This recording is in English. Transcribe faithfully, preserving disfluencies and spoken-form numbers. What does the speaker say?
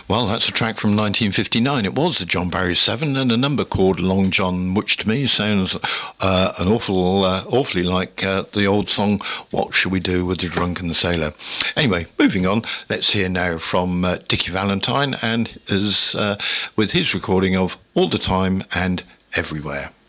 Well, that's a track from nineteen fifty-nine. It was the John Barry Seven, and a number called Long John, which to me sounds uh, an awful, uh, awfully like uh, the old song, What Shall We Do with the Drunk and the Sailor? Anyway, moving on, let's hear now from uh, Dickie Valentine and his, uh, with his recording of All the Time and Everywhere.